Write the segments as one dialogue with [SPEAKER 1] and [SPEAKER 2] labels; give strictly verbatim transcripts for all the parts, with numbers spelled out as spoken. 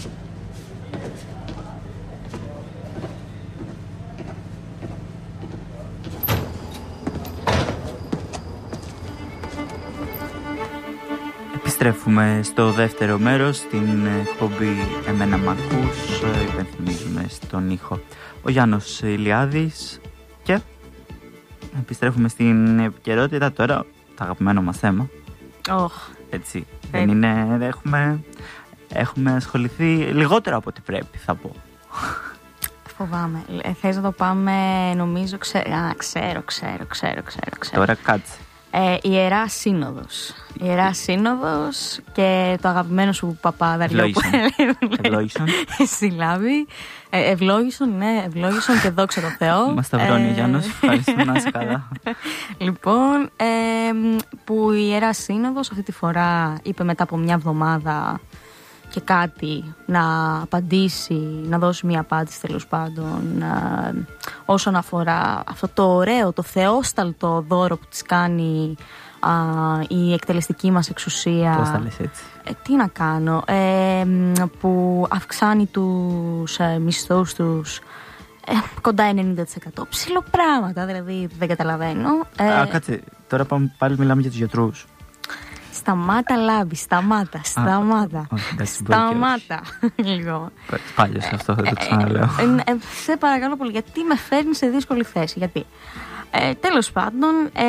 [SPEAKER 1] Επιστρέφουμε στο δεύτερο μέρος, στην εκπομπή «Εμένα μ' ακούς». Υπενθυμίζουμε στον ήχο ο Γιάννος Ηλιάδης και επιστρέφουμε στην επικαιρότητα τώρα, το αγαπημένο μας θέμα.
[SPEAKER 2] Oh.
[SPEAKER 1] Έτσι, δεν είναι, έχουμε, έχουμε ασχοληθεί λιγότερο από ό,τι πρέπει, θα πω.
[SPEAKER 2] Φοβάμαι. Ε, θες να το πάμε, νομίζω, ξέ... Α, ξέρω, ξέρω, ξέρω, ξέρω, ξέρω.
[SPEAKER 1] Τώρα κάτσε.
[SPEAKER 2] Ε, Ιερά Σύνοδος. Ιερά Σύνοδος και το αγαπημένο σου παπά Δαριό που
[SPEAKER 1] Ευλόγησον.
[SPEAKER 2] Συλλάβει. Ε, ευλόγησον, ναι, ευλόγησον και δόξα τω Θεώ.
[SPEAKER 1] Μας τα βρώνει ο Γιάννος, ευχαριστούμε, να είσαι καλά.
[SPEAKER 2] Λοιπόν, ε, που η Ιερά Σύνοδος αυτή τη φορά είπε μετά από μια εβδομάδα και κάτι να απαντήσει, να δώσει μια απάντηση τέλος πάντων α, όσον αφορά αυτό το ωραίο, το θεόσταλτο δώρο που της κάνει α, η εκτελεστική μας εξουσία.
[SPEAKER 1] Πώς θα λες έτσι?
[SPEAKER 2] Ε, τι να κάνω, ε, που αυξάνει τους ε, μισθούς τους ε, κοντά ενενήντα τοις εκατό. Ψηλό πράγματα, δηλαδή δεν καταλαβαίνω. Ε,
[SPEAKER 1] Α, κάτσε, τώρα πάμε, πάλι μιλάμε για τους γιατρούς.
[SPEAKER 2] Σταμάτα, Λάμπη, σταμάτα, σταμάτα.
[SPEAKER 1] Α,
[SPEAKER 2] σταμάτα. Λίγο.
[SPEAKER 1] Πάλιος αυτό, δεν το ξαναλέω.
[SPEAKER 2] Ε, ε, σε παρακαλώ πολύ, γιατί με φέρνει σε δύσκολη θέση. Γιατί. Ε, τέλος πάντων, ε,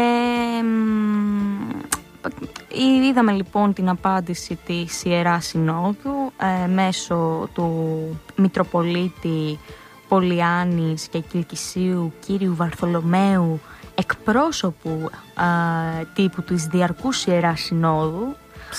[SPEAKER 2] ε, είδαμε λοιπόν την απάντηση της Ιεράς Συνόδου ε, μέσω του Μητροπολίτη Πολιάννης και Κιλκυσίου κύριου Βαρθολομαίου, εκπρόσωπου α, τύπου της Διαρκούς Ιεράς Συνόδου.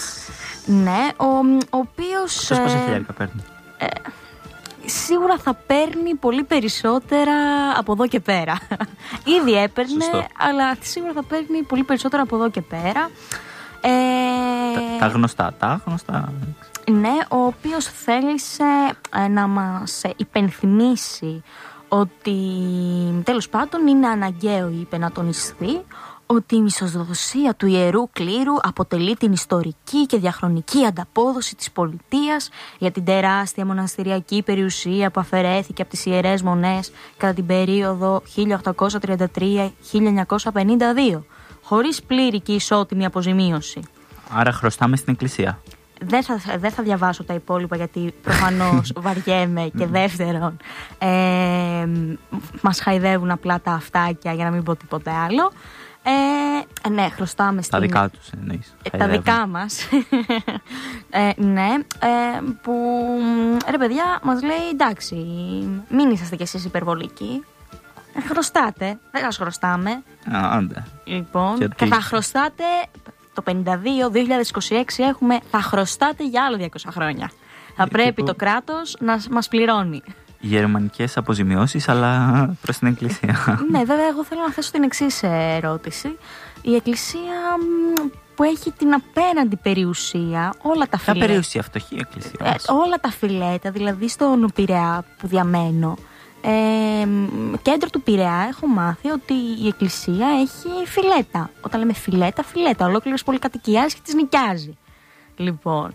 [SPEAKER 2] Ναι, ο, ο οποίος
[SPEAKER 1] Αυτός πόσα χιλιάρικα παίρνει?
[SPEAKER 2] Ε, σίγουρα θα παίρνει πολύ περισσότερα από εδώ και πέρα. Ήδη έπαιρνε,
[SPEAKER 1] Σωστό.
[SPEAKER 2] αλλά σίγουρα θα παίρνει πολύ περισσότερα από εδώ και πέρα. Ε,
[SPEAKER 1] τα, τα γνωστά, τα γνωστά.
[SPEAKER 2] Ναι, ο οποίος θέλησε ε, να μας υπενθυμίσει ότι τέλος πάντων είναι αναγκαίο, είπε, να τονιστεί ότι η μισοδοσία του ιερού κλήρου αποτελεί την ιστορική και διαχρονική ανταπόδοση της πολιτείας για την τεράστια μοναστηριακή περιουσία που αφαιρέθηκε από τις ιερές μονές κατά την περίοδο χίλια οκτακόσια τριάντα τρία με χίλια εννιακόσια πενήντα δύο, χωρίς πλήρη και ισότιμη αποζημίωση.
[SPEAKER 1] Άρα χρωστάμε στην Εκκλησία.
[SPEAKER 2] Δεν θα, δεν θα διαβάσω τα υπόλοιπα γιατί προφανώς βαριέμαι και δεύτερον ε, μας χαϊδεύουν απλά τα αυτάκια για να μην πω τίποτε άλλο. Ε, ναι, χρωστάμε στην...
[SPEAKER 1] Τα δικά τους εννοείς?
[SPEAKER 2] Ε, τα δικά μας. ε, ναι, ε, που ρε παιδιά μας λέει εντάξει, μην είσαστε κι εσείς υπερβολικοί. Ε, χρωστάτε, δεν σας χρωστάμε.
[SPEAKER 1] Α, άντε.
[SPEAKER 2] Λοιπόν,
[SPEAKER 1] και,
[SPEAKER 2] και θα χρωστάτε... Το πενήντα δύο, δύο χιλιάδες είκοσι έξι έχουμε, θα χρωστάτε για άλλο διακόσια χρόνια. Θα
[SPEAKER 1] ε,
[SPEAKER 2] πρέπει
[SPEAKER 1] που...
[SPEAKER 2] το κράτος να μας πληρώνει.
[SPEAKER 1] Γερμανικές αποζημιώσεις, αλλά προς την Εκκλησία.
[SPEAKER 2] Ναι, βέβαια, εγώ θέλω να θέσω την εξής ερώτηση. Η Εκκλησία που έχει την απέναντι περιουσία, όλα τα φιλέτα.
[SPEAKER 1] Ποια περιουσία, φτωχή η Εκκλησία?
[SPEAKER 2] Ε, όλα τα φιλέτα, δηλαδή στον Πειραιά που διαμένω. Ε, κέντρο του Πειραιά έχω μάθει ότι η Εκκλησία έχει φιλέτα. Όταν λέμε φιλέτα, φιλέτα, ολόκληρες πολυκατοικίες και τις νοικιάζει. Λοιπόν,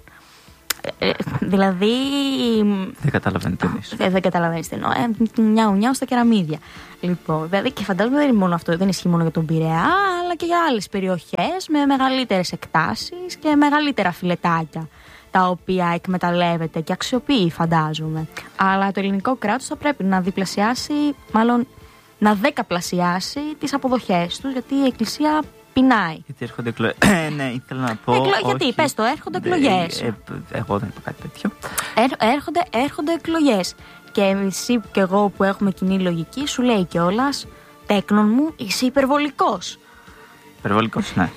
[SPEAKER 2] ε, δηλαδή...
[SPEAKER 1] Δεν καταλαβαίνει τι εννοείς.
[SPEAKER 2] Ε, δεν καταλαβαίνεις τι εννοώ. Ε, νιάου νιάου στα κεραμίδια. Λοιπόν, δηλαδή, και φαντάζομαι δεν είναι μόνο αυτό, δεν ισχύει μόνο για τον Πειραιά, αλλά και για άλλες περιοχές με μεγαλύτερες εκτάσεις και μεγαλύτερα φιλετάκια, τα οποία εκμεταλλεύεται και αξιοποιεί, φαντάζομαι. Αλλά το ελληνικό κράτος θα πρέπει να διπλασιάσει, μάλλον να δεκαπλασιάσει τις αποδοχές τους, γιατί η Εκκλησία πεινάει.
[SPEAKER 1] Γιατί έρχονται εκλογές. ναι, ήθελα να πω.
[SPEAKER 2] Εκλο...
[SPEAKER 1] όχι,
[SPEAKER 2] γιατί, πες το, έρχονται εκλογές.
[SPEAKER 1] Ε, ε, εγώ δεν είπα κάτι τέτοιο.
[SPEAKER 2] Ε, έρχονται, έρχονται εκλογές. Και εσύ και εγώ που έχουμε κοινή λογική, σου λέει κιόλας, τέκνον μου, είσαι υπερβολικός.
[SPEAKER 1] Υπερβολικός, ναι.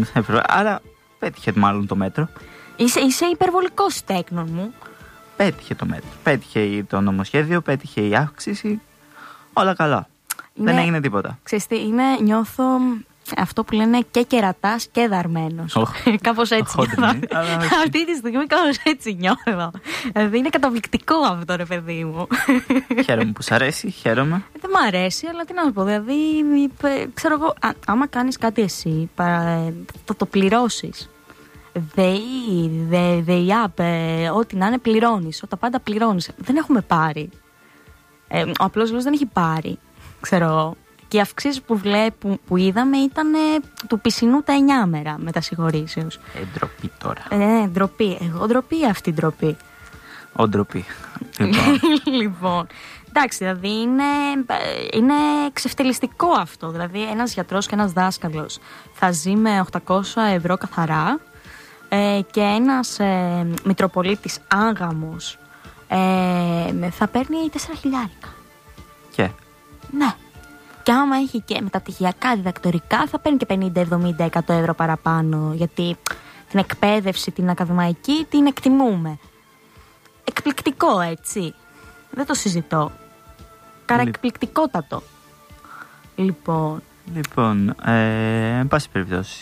[SPEAKER 1] Άρα πέτυχε μάλλον το μέτρο.
[SPEAKER 2] Είσαι, είσαι υπερβολικός, τέκνον μου.
[SPEAKER 1] Πέτυχε το μέτρο. Πέτυχε το νομοσχέδιο, πέτυχε η αύξηση. Όλα καλά. Είναι, δεν έγινε τίποτα.
[SPEAKER 2] Ξέρεις τι, είναι, νιώθω αυτό που λένε και κερατάς και δαρμένος. Oh. Κάπως έτσι. Oh, ναι, αλλά... Αυτή τη στιγμή κάπως έτσι νιώθω. Δηλαδή είναι καταπληκτικό αυτό, ρε παιδί μου.
[SPEAKER 1] Χαίρομαι που σ' αρέσει, χαίρομαι.
[SPEAKER 2] Ε, δεν μ' αρέσει, αλλά τι να σου πω. Δηλαδή, ξέρω εγώ, α, άμα κάνεις κάτι εσύ, παρα, θα το πληρώσεις. ΔΕΗ, ΔΕΙΑΠ, ό,τι να είναι πληρώνεις. Όταν πάντα πληρώνεις. Δεν έχουμε πάρει. Ε, ο απλός λόγος δεν έχει πάρει. Ξέρω. Και οι αυξήσεις που, βλέπου, που είδαμε ήταν ε, του πισινού τα εννιά μέρα μετασυγχωρήσεως.
[SPEAKER 1] Ε, ντροπή τώρα.
[SPEAKER 2] Ε, ντροπή. Εγώ ντροπή αυτή ντροπή.
[SPEAKER 1] Ο ντροπή. Λοιπόν.
[SPEAKER 2] Λοιπόν. Εντάξει, δηλαδή είναι, είναι εξευτελιστικό αυτό. Δηλαδή ένας γιατρός και ένας δάσκαλος θα ζει με οκτακόσια ευρώ καθαρά ε, και ένας ε, μητροπολίτης άγαμος ε, θα παίρνει τέσσερα χιλιάρικα.
[SPEAKER 1] Και.
[SPEAKER 2] Ναι. Και άμα έχει και μεταπτυχιακά διδακτορικά θα παίρνει και πενήντα, εβδομήντα, εκατό ευρώ παραπάνω, γιατί την εκπαίδευση, την ακαδημαϊκή την εκτιμούμε. Εκπληκτικό, έτσι. Δεν το συζητώ. Καραεκπληκτικότατο. Λοιπόν.
[SPEAKER 1] Λοιπόν, ε, εν πάση περιπτώσει,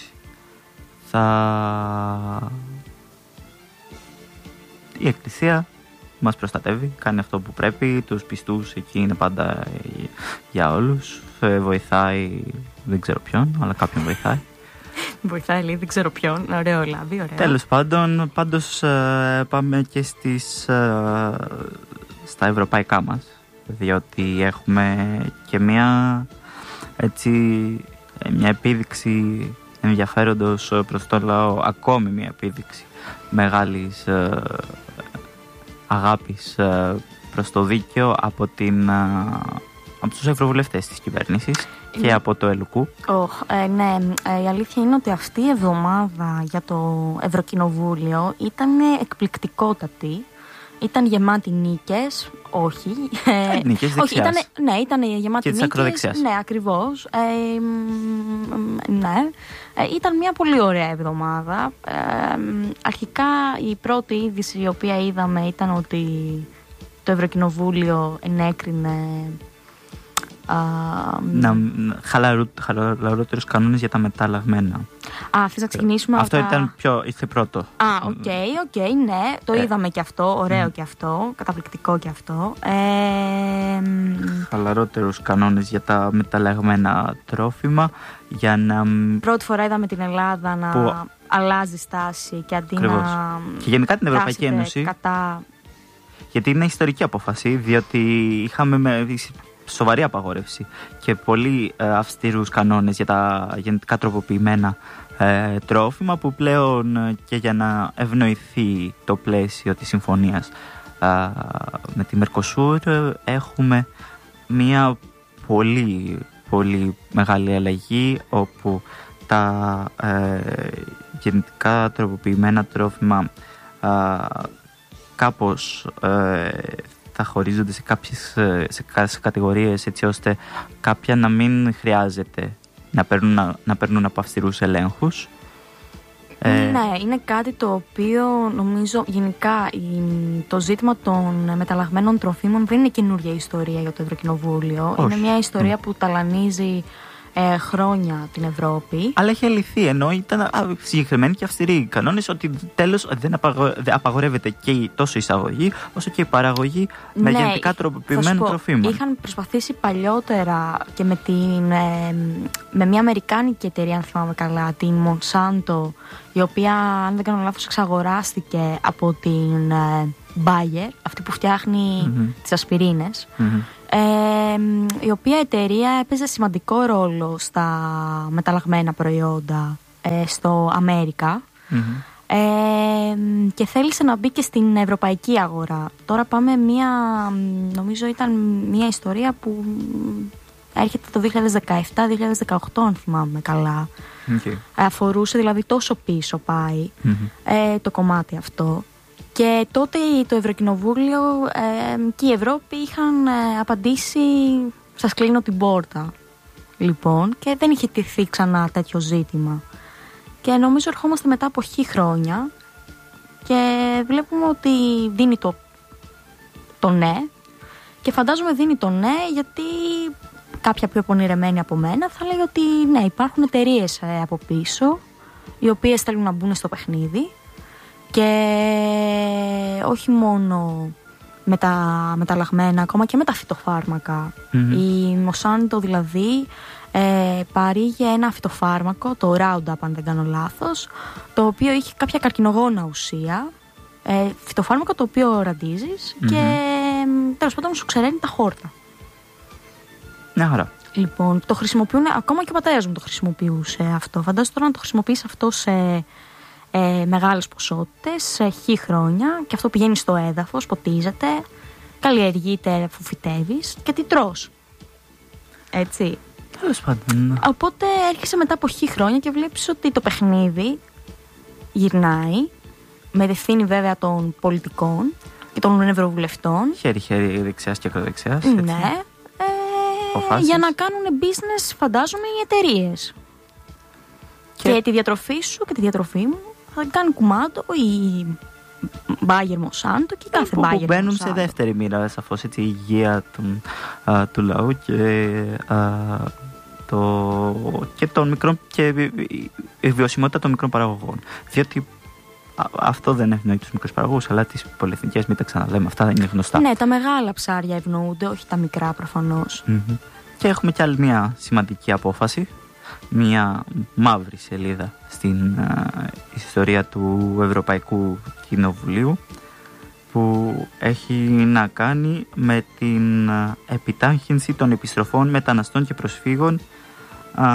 [SPEAKER 1] θα... η Εκκλησία μας προστατεύει, κάνει αυτό που πρέπει, τους πιστούς εκεί είναι πάντα για όλους, βοηθάει, δεν ξέρω ποιον, αλλά κάποιον βοηθάει.
[SPEAKER 2] Βοηθάει, λέει, δεν ξέρω ποιον, ωραίο λάδι, ωραίο.
[SPEAKER 1] Τέλος πάντων, πάντως ε, πάμε και στις, ε, στα ευρωπαϊκά μας, διότι έχουμε και μια, έτσι, μια επίδειξη ενδιαφέροντος προς το λαό, ακόμη μια επίδειξη μεγάλης ε, αγάπης ε, προς το δίκαιο από, την, ε, από τους ευρωβουλευτές της κυβέρνησης και από το ΕΛΚΟΥ.
[SPEAKER 2] Oh, ε, ναι, ε, η αλήθεια είναι ότι αυτή η εβδομάδα για το Ευρωκοινοβούλιο ήταν εκπληκτικότατη. Ήταν γεμάτη νίκες, όχι.
[SPEAKER 1] Ε, νίκες δεξιάς.
[SPEAKER 2] Όχι, ήτανε, ναι, ήταν γεμάτη
[SPEAKER 1] και
[SPEAKER 2] νίκες.
[SPEAKER 1] της ακροδεξιάς.
[SPEAKER 2] Ναι, ακριβώς. Ε, ναι. Ε, ήταν μια πολύ ωραία εβδομάδα. Ε, αρχικά η πρώτη είδηση η οποία είδαμε ήταν ότι το Ευρωκοινοβούλιο ενέκρινε Uh,
[SPEAKER 1] να, χαλαρού, χαλαρότερους κανόνες για τα μεταλλαγμένα.
[SPEAKER 2] Α, θες να ξεκινήσουμε
[SPEAKER 1] αυτό
[SPEAKER 2] από τα...
[SPEAKER 1] ήταν πιο, ήρθε πρώτο.
[SPEAKER 2] Α, οκ, okay, οκ, okay, ναι, το ε. είδαμε και αυτό, ωραίο mm. και αυτό, καταπληκτικό και αυτό. Ε,
[SPEAKER 1] χαλαρότερους κανόνες για τα μεταλλαγμένα τρόφιμα, για να...
[SPEAKER 2] Πρώτη φορά είδαμε την Ελλάδα να που... αλλάζει στάση και αντί Ακριβώς. να...
[SPEAKER 1] Και γενικά την Ευρωπαϊκή Ένωση.
[SPEAKER 2] Κατά...
[SPEAKER 1] Γιατί είναι ιστορική απόφαση, διότι είχαμε... Με... σοβαρή απαγόρευση και πολύ ε, αυστηρούς κανόνες για τα γενετικά τροποποιημένα ε, τρόφιμα, που πλέον ε, και για να ευνοηθεί το πλαίσιο της συμφωνίας ε, με τη Μερκοσούρ ε, έχουμε μια πολύ πολύ μεγάλη αλλαγή, όπου τα ε, γενετικά τροποποιημένα τρόφιμα ε, κάπως ε, θα χωρίζονται σε κάποιες σε, σε κατηγορίες, έτσι ώστε κάποια να μην χρειάζεται να παίρνουν, να, να παίρνουν από αυστηρούς ελέγχους.
[SPEAKER 2] Ε, ναι, είναι κάτι το οποίο νομίζω γενικά το ζήτημα των μεταλλαγμένων τροφίμων δεν είναι καινούργια ιστορία για το Ευρωκοινοβούλιο. Όχι. Είναι μια ιστορία mm. που ταλανίζει ε, χρόνια την Ευρώπη.
[SPEAKER 1] Αλλά έχει αληθεί, ενώ ήταν συγκεκριμένοι και αυστηροί κανόνες, ότι τέλος δεν, απαγο, δεν απαγορεύεται και η, τόσο η εισαγωγή όσο και η παραγωγή με ναι, γενετικά τροποποιημένων τροφίμων.
[SPEAKER 2] Είχαν προσπαθήσει παλιότερα και με, την, ε, με μια αμερικάνικη εταιρεία, αν θυμάμαι καλά, την Monsanto, η οποία, αν δεν κάνω λάθος, εξαγοράστηκε από την ε, Bayer, αυτή που φτιάχνει mm-hmm. τις ασπιρίνες. Mm-hmm. Ε, η οποία εταιρεία έπαιζε σημαντικό ρόλο στα μεταλλαγμένα προϊόντα ε, στο Αμέρικα mm-hmm. ε, και θέλησε να μπει και στην ευρωπαϊκή αγορά. Τώρα πάμε μια, νομίζω ήταν μια ιστορία που έρχεται το δύο χιλιάδες δεκαεπτά δύο χιλιάδες δεκαοκτώ, αν θυμάμαι καλά. Okay. Αφορούσε δηλαδή τόσο πίσω πάει mm-hmm. ε, το κομμάτι αυτό. Και τότε το Ευρωκοινοβούλιο ε, και η Ευρώπη είχαν ε, απαντήσει «σας κλείνω την πόρτα». Λοιπόν, και δεν είχε τηθεί ξανά τέτοιο ζήτημα. Και νομίζω ερχόμαστε μετά από χι χρόνια και βλέπουμε ότι δίνει το, το ναι. Και φαντάζομαι δίνει το ναι γιατί κάποια πιο πονηρεμένη από μένα θα λέει ότι ναι, υπάρχουν εταιρείες ε, από πίσω οι οποίες θέλουν να μπουν στο παιχνίδι. Και όχι μόνο με τα μεταλλαγμένα, ακόμα και με τα φυτοφάρμακα. Mm-hmm. Η Monsanto δηλαδή ε, παρήγε ένα φυτοφάρμακο, το Roundup αν δεν κάνω λάθος, το οποίο είχε κάποια καρκινογόνα ουσία, ε, φυτοφάρμακο το οποίο ραντίζεις mm-hmm. και ε, τέλος πάντων σου ξεραίνει τα χόρτα.
[SPEAKER 1] Μια χαρά.
[SPEAKER 2] Λοιπόν, το χρησιμοποιούν, ακόμα και ο πατέρας μου το χρησιμοποιούσε αυτό. Φαντάζομαι τώρα να το χρησιμοποιείς αυτό σε ε, μεγάλες ποσότητες, σε χι χρόνια, και αυτό πηγαίνει στο έδαφος, ποτίζεται, καλλιεργείται αφού φυτεύεις και τι τρως. Έτσι.
[SPEAKER 1] Τέλος πάντων.
[SPEAKER 2] Οπότε έρχεσαι μετά από χι χρόνια και βλέπεις ότι το παιχνίδι γυρνάει με ευθύνη βέβαια των πολιτικών και των ευρωβουλευτών.
[SPEAKER 1] Χέρι-χέρι δεξιάς και ακροδεξιάς.
[SPEAKER 2] Ναι. Ε, για να κάνουν business, φαντάζομαι, οι εταιρείες. Και... και τη διατροφή σου και τη διατροφή μου θα κάνει κουμάντο η Bayer Monsanto και κάθε
[SPEAKER 1] που,
[SPEAKER 2] Bayer
[SPEAKER 1] που μπαίνουν
[SPEAKER 2] Monsanto.
[SPEAKER 1] Σε δεύτερη μοίρα, σαφώς, έτσι, η υγεία του, α, του λαού και, α, το, και, των μικρών, και η βιωσιμότητα των μικρών παραγωγών. Διότι α, αυτό δεν ευνοεί τους μικρούς παραγωγούς, αλλά τις πολυεθνικές, μην τα ξαναλέμε, αυτά δεν είναι γνωστά.
[SPEAKER 2] Ναι, τα μεγάλα ψάρια ευνοούνται, όχι τα μικρά προφανώς.
[SPEAKER 1] Mm-hmm. Και έχουμε κι άλλη μια σημαντική απόφαση, μια μαύρη σελίδα στην α, ιστορία του Ευρωπαϊκού Κοινοβουλίου, που έχει να κάνει με την α, επιτάχυνση των επιστροφών μεταναστών και προσφύγων α,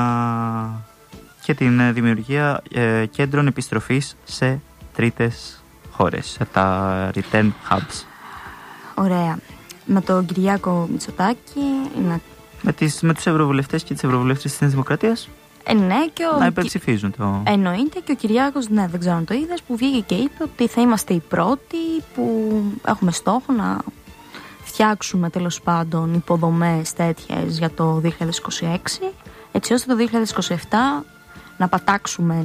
[SPEAKER 1] και την δημιουργία ε, κέντρων επιστροφής σε τρίτες χώρες, τα return hubs.
[SPEAKER 2] Ωραία. Με τον Κυριάκο Μητσοτάκη να...
[SPEAKER 1] Με, τις, με τους ευρωβουλευτές και τις ευρωβουλευτές της Δημοκρατίας
[SPEAKER 2] ε, ναι, και ο...
[SPEAKER 1] να υπερψηφίζουν το...
[SPEAKER 2] Εννοείται, και ο Κυριάκος, ναι, δεν ξέρω αν το είδες, που βγήκε και είπε ότι θα είμαστε οι πρώτοι που έχουμε στόχο να φτιάξουμε τέλος πάντων υποδομές τέτοιες για το δύο χιλιάδες είκοσι έξι, έτσι ώστε το δύο χιλιάδες είκοσι επτά να πατάξουμε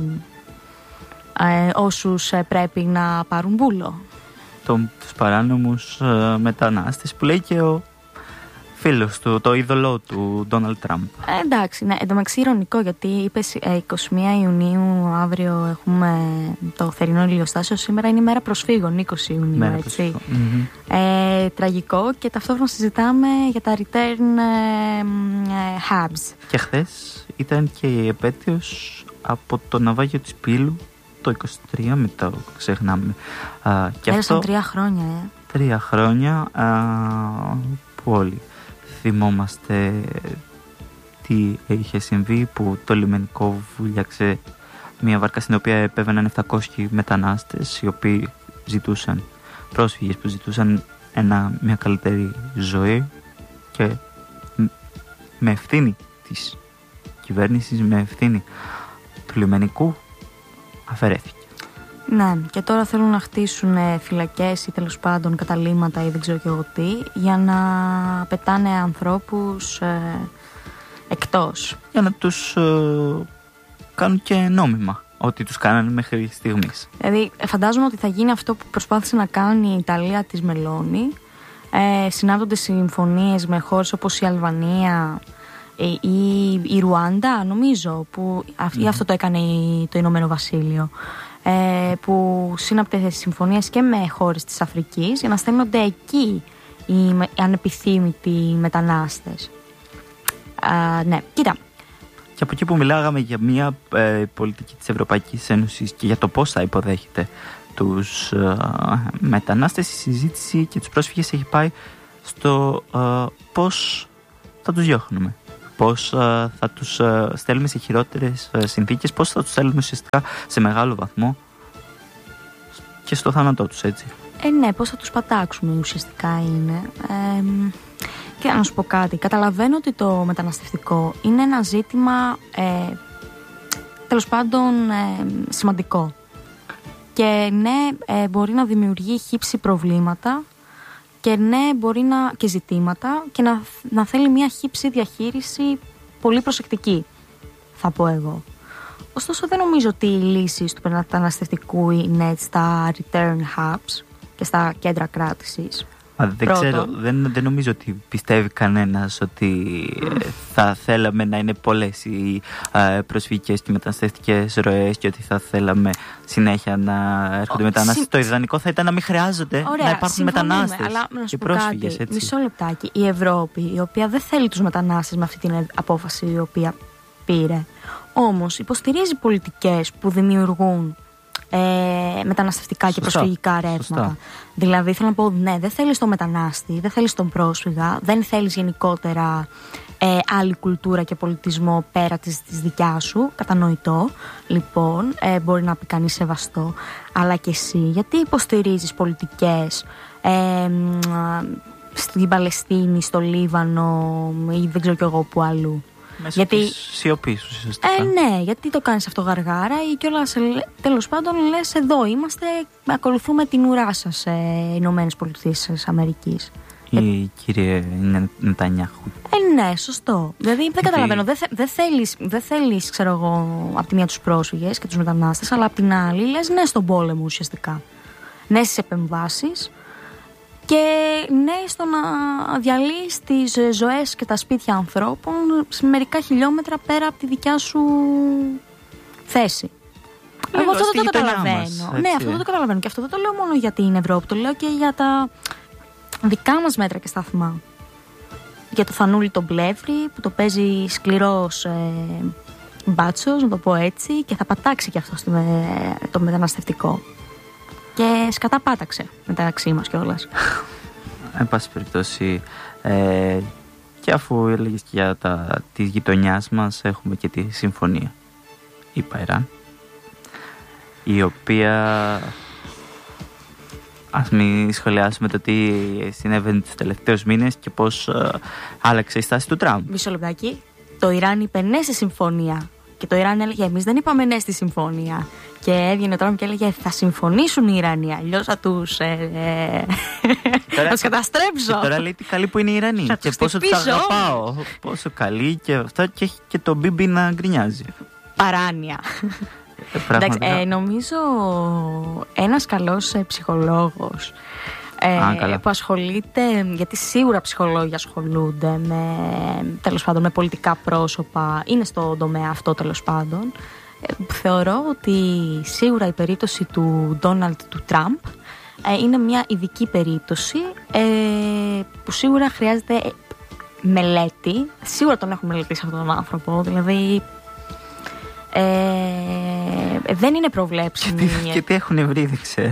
[SPEAKER 2] ε, όσους ε, πρέπει να πάρουν μπούλο. Τους
[SPEAKER 1] παράνομους ε, μετανάστες που λέει και ο φίλος του, το είδωλό του, Ντόναλντ Τραμπ.
[SPEAKER 2] Ε, εντάξει, ναι, εντωμεταξύ ηρωνικό, γιατί είπες ε, εικοστή πρώτη Ιουνίου, αύριο έχουμε το θερινό ηλιοστάσιο, σήμερα είναι η μέρα προσφύγων, είκοσι Ιουνίου, μέρα έτσι. Mm-hmm. Ε, τραγικό, και ταυτόχρονα συζητάμε για τα return ε, ε, hubs.
[SPEAKER 1] Και χθες ήταν και η επέτειος από το ναυάγιο της Πύλου, το είκοσι τρία, μην το ξεχνάμε. Α, και
[SPEAKER 2] Πέρασαν
[SPEAKER 1] αυτό,
[SPEAKER 2] τρία χρόνια, ε.
[SPEAKER 1] Τρία χρόνια α, που όλοι θυμόμαστε τι είχε συμβεί, που το λιμενικό βούλιαξε μια βάρκα στην οποία επέβαιναν επτακόσιοι μετανάστες, οι οποίοι ζητούσαν, πρόσφυγες που ζητούσαν ένα, μια καλύτερη ζωή, και με ευθύνη της κυβέρνησης, με ευθύνη του λιμενικού, αφαιρέθηκε.
[SPEAKER 2] Ναι, και τώρα θέλουν να χτίσουν φυλακές ή τέλος πάντων καταλύματα ή δεν ξέρω και εγώ τι, για να πετάνε ανθρώπους ε, εκτός.
[SPEAKER 1] Για να τους ε, κάνουν και νόμιμα ό,τι τους κάνανε μέχρι στιγμής.
[SPEAKER 2] Δηλαδή φαντάζομαι ότι θα γίνει αυτό που προσπάθησε να κάνει η Ιταλία της Μελώνη. Ε, συνάπτονται συμφωνίες με χώρες όπως η Αλβανία ή η Ρουάντα, νομίζω, που mm. ή αυτό το έκανε το Ηνωμένο Βασίλειο, ε, που σύναπτε συμφωνίες και με χώρες της Αφρικής για να στέλνονται εκεί οι ανεπιθύμητοι μετανάστες. Α, ναι, κοίτα.
[SPEAKER 1] Και από εκεί που μιλάγαμε για μια ε, πολιτική της Ευρωπαϊκής Ένωσης και για το πώς θα υποδέχεται τους ε, μετανάστες, η συζήτηση και τους πρόσφυγες έχει πάει στο ε, πώς θα τους διώχνουμε, πώς ε, θα τους ε, στέλνουμε σε χειρότερες ε, συνθήκες, πώς θα τους στέλνουμε ουσιαστικά σε μεγάλο βαθμό και στο θάνατό τους, έτσι.
[SPEAKER 2] Ε, ναι, πώς θα τους πατάξουμε ουσιαστικά είναι. Ε, και να σου πω κάτι, καταλαβαίνω ότι το μεταναστευτικό είναι ένα ζήτημα ε, τέλος πάντων ε, σημαντικό. Και ναι, ε, μπορεί να δημιουργεί χύψη προβλήματα και ναι, μπορεί να και ζητήματα και να, να θέλει μια χύψη διαχείριση πολύ προσεκτική, θα πω εγώ. Ωστόσο δεν νομίζω ότι οι λύσεις του μεταναστευτικού είναι στα return hubs και στα κέντρα κράτησης.
[SPEAKER 1] Μα δεν ξέρω, δεν, δεν νομίζω ότι πιστεύει κανένας ότι θα θέλαμε να είναι πολλές οι ε, προσφυγικές και μεταναστευτικές ροές και ότι θα θέλαμε συνέχεια να έρχονται μετανάστες. Συ... Το ιδανικό θα ήταν να μην χρειάζονται. Ωραία, να υπάρχουν μετανάστες αλλά, να και πρόσφυγες. Κάτι, έτσι.
[SPEAKER 2] Μισό λεπτάκι. Η Ευρώπη, η οποία δεν θέλει τους μετανάστες με αυτή την απόφαση η οποία πήρε, όμως υποστηρίζει πολιτικές που δημιουργούν Ε, μεταναστευτικά
[SPEAKER 1] σωστά,
[SPEAKER 2] και προσφυγικά ρεύματα. Σωστά. Δηλαδή θέλω να πω, ναι, δεν θέλεις τον μετανάστη, δεν θέλεις τον πρόσφυγα, δεν θέλεις γενικότερα ε, άλλη κουλτούρα και πολιτισμό πέρα της, της δικιά σου. Κατανοητό. Λοιπόν, ε, μπορεί να πει κανείς σεβαστό. Αλλά και εσύ, γιατί υποστηρίζεις πολιτικές ε, στην Παλαιστίνη, στο Λίβανο ή δεν ξέρω κι εγώ που αλλού?
[SPEAKER 1] Μέσω γιατί... της σιωπής ουσιαστικά.
[SPEAKER 2] Ε, ναι, γιατί το κάνεις αυτό γαργάρα ή κιόλας τέλος πάντων λες εδώ είμαστε, ακολουθούμε την ουρά σας ε, Ηνωμένες Πολιτείες της Αμερικής.
[SPEAKER 1] Ή ε, κύριε Νετανιάχου.
[SPEAKER 2] Ε, ναι, σωστό. Δηλαδή δεν γιατί... καταλαβαίνω, δεν, θε, δεν, θέλεις, δεν θέλεις, ξέρω εγώ, από τη μία τους πρόσφυγες και τους μετανάστες, αλλά από την άλλη λες ναι στον πόλεμο ουσιαστικά. Ναι στις επεμβάσεις. Και ναι στο να διαλύεις τις ζωές και τα σπίτια ανθρώπων σε μερικά χιλιόμετρα πέρα από τη δικιά σου θέση.
[SPEAKER 1] Ε,
[SPEAKER 2] Εγώ αυτό δεν το καταλαβαίνω. Μας, ναι, αυτό δεν το καταλαβαίνω. Και αυτό δεν το λέω μόνο για την Ευρώπη, το λέω και για τα δικά μας μέτρα και σταθμά. Για το Θανούλη τον Πλεύρη που το παίζει σκληρός ε, μπάτσος, να το πω έτσι, και θα πατάξει και αυτό στο, ε, το μεταναστευτικό. Και σκατά πάταξε μεταξύ μας κιόλας.
[SPEAKER 1] Εν πάση περιπτώσει, ε, και αφού έλεγες και για τα, της γειτονιάς μας, έχουμε και τη συμφωνία ΗΠΑ Ιράν, η οποία, ας μην σχολιάσουμε το τι συνέβαινε τους τελευταίους μήνες και πώς ε, άλλαξε η στάση του Τραμπ.
[SPEAKER 2] Μισό λεπτάκι. Το Ιράν είπε ναι στη συμφωνία. Και το Ιράν έλεγε εμείς δεν είπαμε ναι στη συμφωνία. Και έβγαινε ο Τραμπ και έλεγε θα συμφωνήσουν οι Ιρανοί, αλλιώς θα τους ε, ε, θα τους καταστρέψω. Και
[SPEAKER 1] τώρα λέει τι καλή που είναι οι Ιρανοί θα και πόσο τους αγαπάω. Πόσο καλή και αυτό, και έχει και το Μπίμπι να γκρινιάζει.
[SPEAKER 2] Παράνοια. Ε, Εντάξει, ε, νομίζω ένας καλός ε, ψυχολόγος ε, Α, που ασχολείται, γιατί σίγουρα ψυχολόγοι ασχολούνται με, τέλος πάντων, με πολιτικά πρόσωπα, είναι στον τομέα αυτό τέλος πάντων. Θεωρώ ότι σίγουρα η περίπτωση του Ντόναλντ του Τραμπ ε, είναι μια ειδική περίπτωση ε, που σίγουρα χρειάζεται μελέτη. Σίγουρα τον έχουν μελετήσει αυτόν τον άνθρωπο, δηλαδή ε, δεν είναι προβλέψιμη.
[SPEAKER 1] Και τι, και τι έχουν βρει, δεν ξέρω.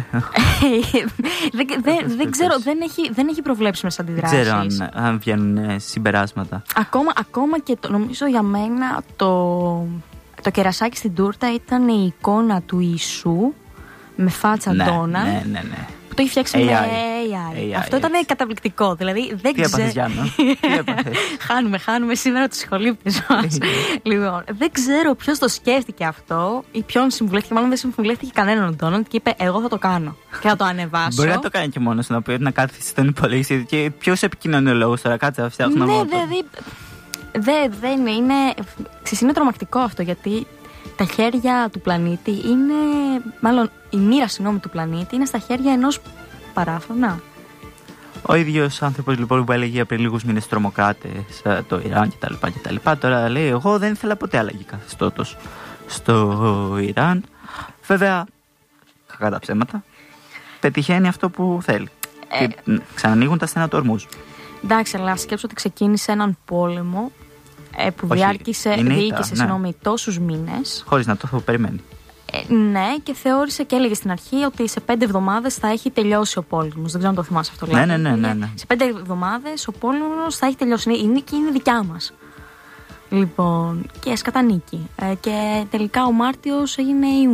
[SPEAKER 2] δεν, δεν, δεν ξέρω, δεν έχει, δεν έχει προβλέψιμες αντιδράσεις.
[SPEAKER 1] Δεν ξέρω αν, αν βγαίνουν συμπεράσματα.
[SPEAKER 2] Ακόμα, ακόμα και το, νομίζω για μένα το... Το κερασάκι στην τούρτα ήταν η εικόνα του Ιησού με φάτσα
[SPEAKER 1] ναι,
[SPEAKER 2] Ντόναλντ.
[SPEAKER 1] Ναι, ναι, ναι.
[SPEAKER 2] Που το έχει φτιάξει
[SPEAKER 1] έι άι.
[SPEAKER 2] με έι άι. έι άι. Αυτό ήταν καταπληκτικό. Δηλαδή, δεν
[SPEAKER 1] τι έπαθες, Γιάννα? Τι έπαθες?
[SPEAKER 2] χάνουμε, χάνουμε σήμερα τους σχολείπτες μας. Λοιπόν, δεν ξέρω ποιος το σκέφτηκε αυτό ή ποιον συμβουλεύτηκε. Μάλλον δεν συμβουλεύτηκε κανέναν ο Ντόναλντ και είπε: εγώ θα το κάνω και θα το ανεβάσω.
[SPEAKER 1] Μπορεί να το κάνει και μόνος να πει να κάθίσει στον υπολογιστή. Και ποιος επικοινωνιολόγος τώρα, κάτσε να φτιάχνω.
[SPEAKER 2] Ναι, δηλαδή. Δεν δε είναι, είναι, είναι τρομακτικό αυτό, γιατί τα χέρια του πλανήτη είναι, μάλλον η μοίρα συγγνώμη του πλανήτη είναι στα χέρια ενός παράφρονα.
[SPEAKER 1] Ο ίδιος άνθρωπος λοιπόν που έλεγε πριν λίγους μήνες τρομοκράτες το Ιράν κτλ. κτλ. Τώρα λέει εγώ δεν ήθελα ποτέ αλλαγή καθεστώτος στο Ιράν. Βέβαια, κακά τα ψέματα, πετυχαίνει αυτό που θέλει. Ε, και ξανανοίγουν τα στενά του ορμούς.
[SPEAKER 2] Εντάξει, αλλά σκέψω ότι ξεκίνησε έναν πόλεμο ε, που όχι, διάρκησε, διοίκησε ναι. συγγνώμη, τόσους μήνες.
[SPEAKER 1] Χωρίς να το έχω περιμένει.
[SPEAKER 2] Ε, ναι, και θεώρησε και έλεγε στην αρχή ότι σε πέντε εβδομάδες θα έχει τελειώσει ο πόλεμος. Δεν ξέρω αν το θυμάσαι αυτό.
[SPEAKER 1] Ναι, ναι, ναι, ναι, ναι.
[SPEAKER 2] Σε πέντε εβδομάδες ο πόλεμος θα έχει τελειώσει. Η νίκη είναι δικιά μας. Λοιπόν, και σκατά νίκη. Ε, και τελικά ο Μάρτιος έγινε Ιούνιος.